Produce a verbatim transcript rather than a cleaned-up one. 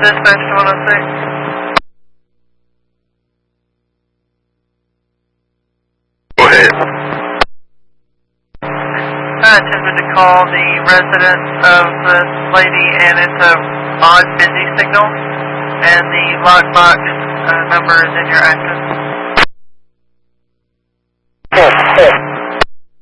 dispatch to one oh six. Go ahead. I attempted to call the resident of this lady, and it's a odd busy signal, and the lockbox uh, number is in your active.